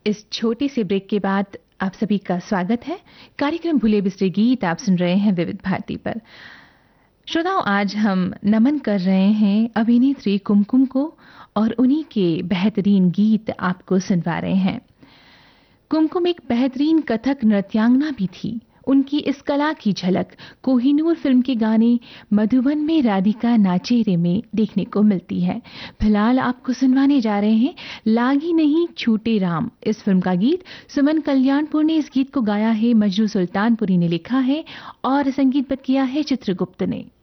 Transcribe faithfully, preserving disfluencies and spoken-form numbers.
इस छोटे से ब्रेक के बाद आप सभी का स्वागत है। कार्यक्रम भूले बिसरे गीत आप सुन रहे हैं विविध भारती पर। श्रोताओं, आज हम नमन कर रहे हैं अभिनेत्री कुमकुम को और उन्हीं के बेहतरीन गीत आपको सुनवा रहे हैं। कुमकुम एक बेहतरीन कथक नृत्यांगना भी थी। उनकी इस कला की झलक कोहिनूर फिल्म के गाने मधुबन में राधिका नाचे रे में देखने को मिलती है। फिलहाल आपको सुनवाने जा रहे हैं लागी नहीं छूटे राम। इस फिल्म का गीत सुमन कल्याणपुर ने इस गीत को गाया है, मजरू सुल्तानपुरी ने लिखा है और संगीतबद्ध किया है चित्रगुप्त ने।